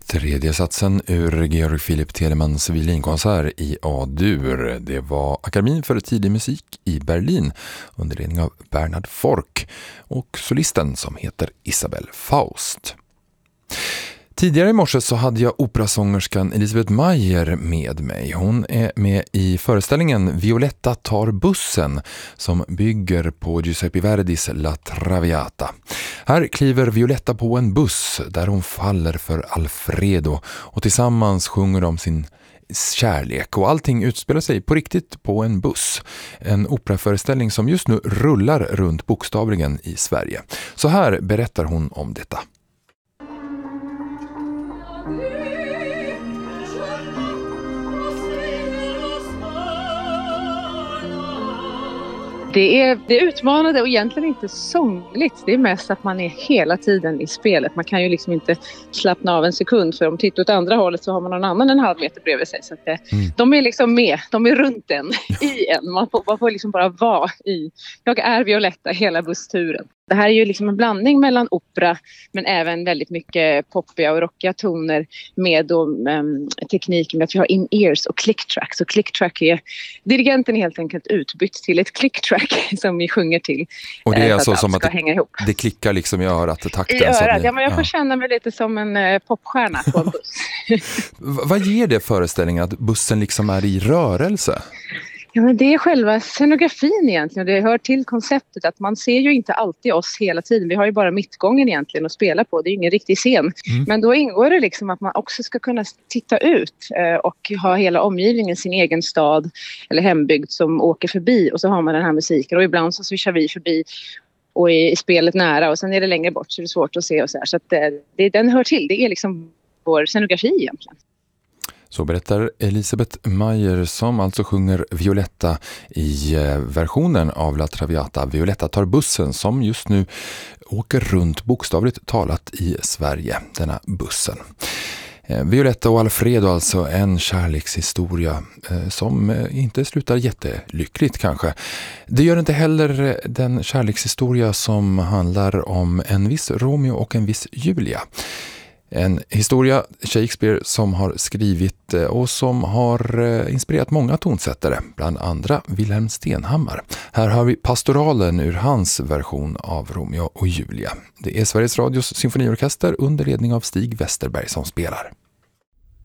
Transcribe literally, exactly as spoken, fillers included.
Tredje satsen ur Georg Philipp Telemans violinkonsert i A-dur. Det var Akademin för tidig musik i Berlin under ledning av Bernhard Fork och solisten som heter Isabel Faust. Tidigare i morse så hade jag operasångerskan Elisabeth Mayer med mig. Hon är med i föreställningen Violetta tar bussen som bygger på Giuseppe Verdis La Traviata. Här kliver Violetta på en buss där hon faller för Alfredo och tillsammans sjunger de sin kärlek, och allting utspelar sig på riktigt på en buss. En operaföreställning som just nu rullar runt bokstavligen i Sverige. Så här berättar hon om detta. Det är, det är utmanande och egentligen inte sångligt. Det är mest att man är hela tiden i spelet. Man kan ju liksom inte slappna av en sekund, för om tittar åt andra hållet så har man någon annan en halv meter bredvid sig. Så att det, mm. De är liksom med, de är runt en, i en. Man får, man får liksom bara vara i. Jag är Violetta hela bussturen. Det här är ju liksom en blandning mellan opera men även väldigt mycket poppiga och rockiga toner med då, um, tekniken med att vi har in-ears och click-track. Så click-track är dirigenten helt enkelt utbytt till ett click-track som vi sjunger till. Och det är eh, alltså att som att hänga ihop. Det klickar liksom i örat och takten. I örat, så att ni, ja, men jag får ja. känna mig lite som en uh, popstjärna på en buss. Vad ger det föreställningen att bussen liksom är i rörelse? Ja, men det är själva scenografin egentligen. Det hör till konceptet att man ser ju inte alltid oss hela tiden. Vi har ju bara mittgången egentligen att spela på. Det är ju ingen riktig scen. Mm. Men då ingår det liksom att man också ska kunna titta ut och ha hela omgivningen, sin egen stad eller hembygd som åker förbi. Och så har man den här musiken och ibland så swishar vi förbi och är i spelet nära och sen är det längre bort så det är svårt att se och så här. Så att det, den hör till. Det är liksom vår scenografi egentligen. Så berättar Elisabeth Mayer som alltså sjunger Violetta i versionen av La Traviata. Violetta tar bussen som just nu åker runt bokstavligt talat i Sverige, denna bussen. Violetta och Alfredo, alltså en kärlekshistoria som inte slutar jättelyckligt kanske. Det gör inte heller den kärlekshistoria som handlar om en viss Romeo och en viss Julia. En historia Shakespeare som har skrivit och som har inspirerat många tonsättare, bland andra Wilhelm Stenhammar. Här har vi pastoralen ur hans version av Romeo och Julia. Det är Sveriges Radios symfoniorkester under ledning av Stig Westerberg som spelar.